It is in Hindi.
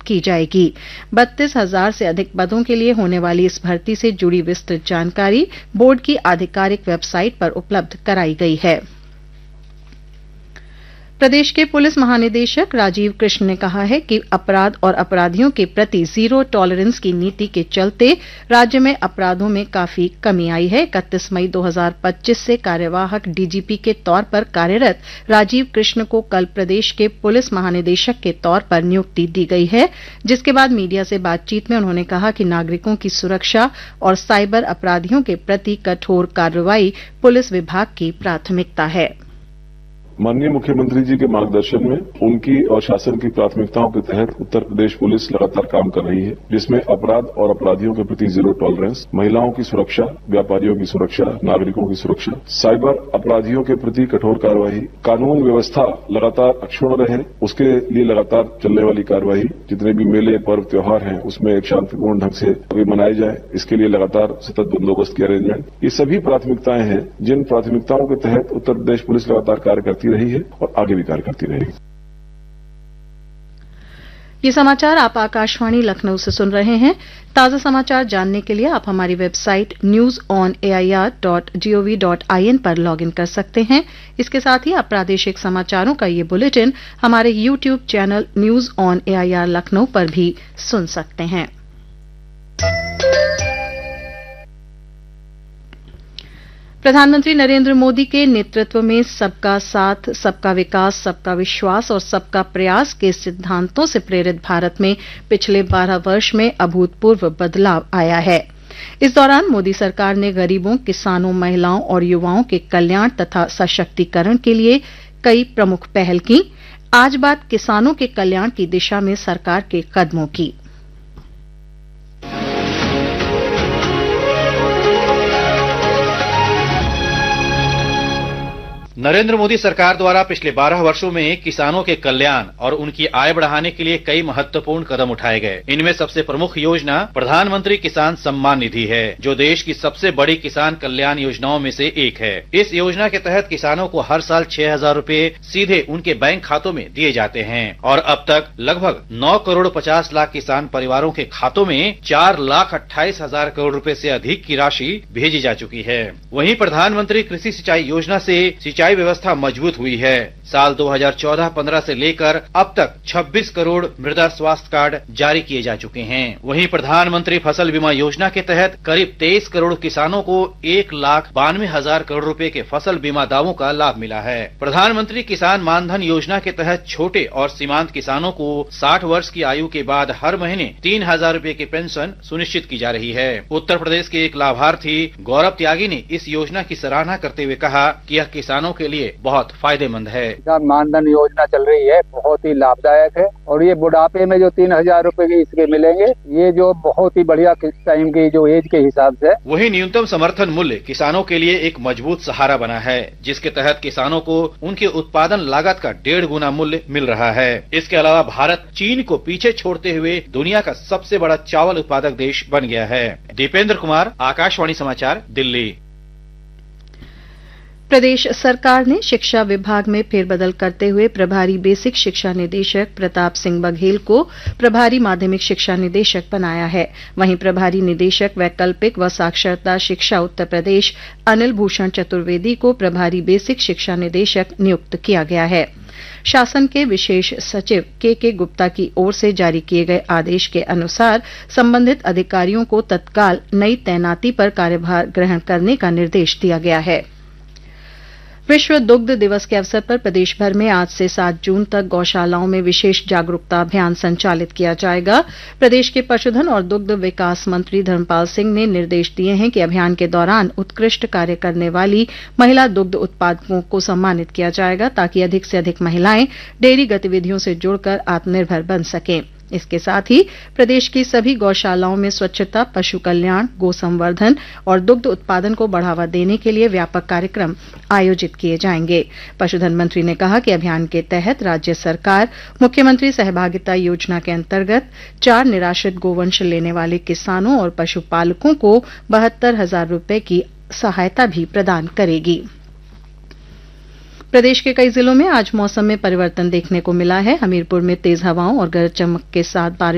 की जाएगी। 32,000 से अधिक पदों के लिए होने वाली इस भर्ती से जुड़ी विस्तृत जानकारी बोर्ड की आधिकारिक वेबसाइट पर उपलब्ध कराई गई है। प्रदेश के पुलिस महानिदेशक राजीव कृष्ण ने कहा है कि अपराध और अपराधियों के प्रति जीरो टॉलरेंस की नीति के चलते राज्य में अपराधों में काफी कमी आई है। 31 मई 2025 से कार्यवाहक डीजीपी के तौर पर कार्यरत राजीव कृष्ण को कल प्रदेश के पुलिस महानिदेशक के तौर पर नियुक्ति दी गई है, जिसके बाद मीडिया से बातचीत में उन्होंने कहा कि नागरिकों की सुरक्षा और साइबर अपराधियों के प्रति कठोर कार्रवाई पुलिस विभाग की प्राथमिकता है। माननीय मुख्यमंत्री जी के मार्गदर्शन में उनकी और शासन की प्राथमिकताओं के तहत उत्तर प्रदेश पुलिस लगातार काम कर रही है, जिसमें अपराध और अपराधियों के प्रति जीरो टॉलरेंस, महिलाओं की सुरक्षा, व्यापारियों की सुरक्षा, नागरिकों की सुरक्षा, साइबर अपराधियों के प्रति कठोर कार्रवाई, कानून व्यवस्था लगातार अक्षुण्ण रहे उसके लिए लगातार चलने वाली कार्रवाई, जितने भी मेले पर्व त्योहार हैं उसमें एक शांतिपूर्ण ढंग से अभी मनाए जाए, इसके लिए लगातार सतत बंदोबस्त की अरेंजमेंट, ये सभी प्राथमिकताएं हैं जिन प्राथमिकताओं के तहत उत्तर प्रदेश पुलिस लगातार कार्य करती रही है और आगे भी कार्य करती रहेगी। ये समाचार आप आकाशवाणी लखनऊ से सुन रहे हैं। ताजा समाचार जानने के लिए आप हमारी वेबसाइट newsonair.gov.in पर लॉगिन कर सकते हैं। इसके साथ ही आप प्रादेशिक समाचारों का ये बुलेटिन हमारे YouTube channel news on AIR Lucknow पर भी सुन सकते हैं। प्रधानमंत्री नरेंद्र मोदी के नेतृत्व में सबका साथ, सबका विकास, सबका विश्वास और सबका प्रयास के सिद्धांतों से प्रेरित भारत में पिछले 12 वर्ष में अभूतपूर्व बदलाव आया है। इस दौरान मोदी सरकार ने गरीबों, किसानों, महिलाओं और युवाओं के कल्याण तथा सशक्तिकरण के लिए कई प्रमुख पहल की। आज बात किसानों के कल्याण की दिशा में सरकार के कदमों की। नरेंद्र मोदी सरकार द्वारा पिछले 12 वर्षों में किसानों के कल्याण और उनकी आय बढ़ाने के लिए कई महत्वपूर्ण कदम उठाए गए। इनमें सबसे प्रमुख योजना प्रधानमंत्री किसान सम्मान निधि है, जो देश की सबसे बड़ी किसान कल्याण योजनाओं में से एक है। इस योजना के तहत किसानों को हर साल 6,000 रूपए सीधे उनके बैंक खातों में दिए जाते हैं और अब तक लगभग 9 करोड़ 50 लाख किसान परिवारों के खातों में 4,28,000 करोड़ रूपए से अधिक की राशि भेजी जा चुकी है। वहीं प्रधानमंत्री कृषि सिंचाई योजना से सिंचाई व्यवस्था मजबूत हुई है। साल 2014-15 से लेकर अब तक 26 करोड़ मृदा स्वास्थ्य कार्ड जारी किए जा चुके हैं। वहीं प्रधानमंत्री फसल बीमा योजना के तहत करीब 23 करोड़ किसानों को 1,92,000 करोड़ रुपए के फसल बीमा दावों का लाभ मिला है। प्रधानमंत्री किसान मानधन योजना के तहत छोटे और सीमांत किसानों को 60 वर्ष की आयु के बाद हर महीने 3,000 रूपए की पेंशन सुनिश्चित की जा रही है। उत्तर प्रदेश के एक लाभार्थी गौरव त्यागी ने इस योजना की सराहना करते हुए कहा कि यह किसानों के लिए बहुत फायदेमंद है। किसान मानधन योजना चल रही है, बहुत ही लाभदायक है और ये बुढ़ापे में जो 3,000 रूपए के इसके मिलेंगे, ये जो बहुत ही बढ़िया टाइम की जो एज के हिसाब से। वही न्यूनतम समर्थन मूल्य किसानों के लिए एक मजबूत सहारा बना है, जिसके तहत किसानों को उनके उत्पादन लागत का 1.5 गुना मूल्य मिल रहा है। इसके अलावा भारत चीन को पीछे छोड़ते हुए दुनिया का सबसे बड़ा चावल उत्पादक देश बन गया है। दीपेंद्र कुमार, आकाशवाणी समाचार, दिल्ली। प्रदेश सरकार ने शिक्षा विभाग में फेरबदल करते हुए प्रभारी बेसिक शिक्षा निदेशक प्रताप सिंह बघेल को प्रभारी माध्यमिक शिक्षा निदेशक बनाया है। वहीं प्रभारी निदेशक वैकल्पिक व साक्षरता शिक्षा उत्तर प्रदेश अनिल भूषण चतुर्वेदी को प्रभारी बेसिक शिक्षा निदेशक नियुक्त किया गया है। शासन के विशेष सचिव के गुप्ता की ओर से जारी किए गए आदेश के अनुसार संबंधित अधिकारियों को तत्काल नई तैनाती पर कार्यभार ग्रहण करने का निर्देश दिया गया है। विश्व दुग्ध दिवस के अवसर पर प्रदेश भर में आज से 7 जून तक गौशालाओं में विशेष जागरूकता अभियान संचालित किया जाएगा। प्रदेश के पशुधन और दुग्ध विकास मंत्री धर्मपाल सिंह ने निर्देश दिए हैं कि अभियान के दौरान उत्कृष्ट कार्य करने वाली महिला दुग्ध उत्पादकों को सम्मानित किया जाएगा, ताकि अधिक से अधिक महिलाएं डेयरी गतिविधियों से जुड़कर आत्मनिर्भर बन सकें। इसके साथ ही प्रदेश की सभी गौशालाओं में स्वच्छता, पशु कल्याण, गो संवर्धन और दुग्ध उत्पादन को बढ़ावा देने के लिए व्यापक कार्यक्रम आयोजित किए जाएंगे। पशुधन मंत्री ने कहा कि अभियान के तहत राज्य सरकार मुख्यमंत्री सहभागिता योजना के अंतर्गत 4 निराश्रित गोवंश लेने वाले किसानों और पशुपालकों को 72,000 रूपये की सहायता भी प्रदान करेगी। प्रदेश के कई जिलों में आज मौसम में परिवर्तन देखने को मिला है। हमीरपुर में तेज हवाओं और गरज चमक के साथ बारिश